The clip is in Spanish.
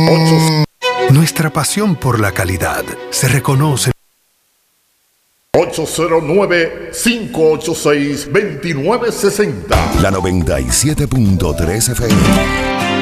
Nuestra pasión por la calidad se reconoce. 809-586-2960. La 97.3 FM.